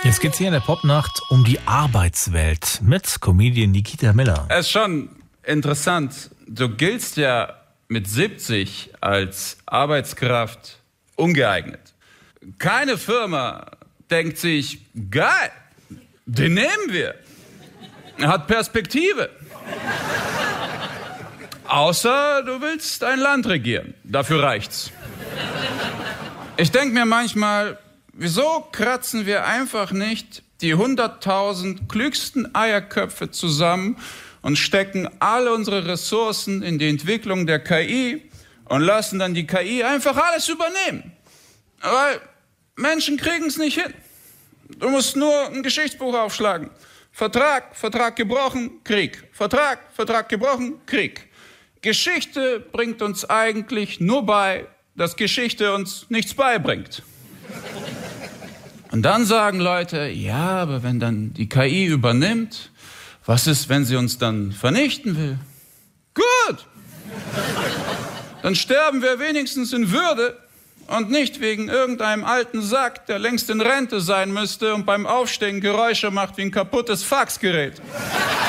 Jetzt geht's hier in der Popnacht um die Arbeitswelt mit Comedian Nikita Miller. Es ist schon interessant. Du giltst ja mit 70 als Arbeitskraft ungeeignet. Keine Firma denkt sich, geil, den nehmen wir. Er hat Perspektive. Außer du willst ein Land regieren. Dafür reicht's. Ich denke mir manchmal, wieso kratzen wir einfach nicht die 100.000 klügsten Eierköpfe zusammen und stecken alle unsere Ressourcen in die Entwicklung der KI und lassen dann die KI einfach alles übernehmen? Weil Menschen kriegen es nicht hin. Du musst nur ein Geschichtsbuch aufschlagen. Vertrag gebrochen, Krieg. Vertrag gebrochen, Krieg. Geschichte bringt uns eigentlich nur bei, dass Geschichte uns nichts beibringt. Und dann sagen Leute, ja, aber wenn dann die KI übernimmt, was ist, wenn sie uns dann vernichten will? Gut! Dann sterben wir wenigstens in Würde und nicht wegen irgendeinem alten Sack, der längst in Rente sein müsste und beim Aufstehen Geräusche macht wie ein kaputtes Faxgerät.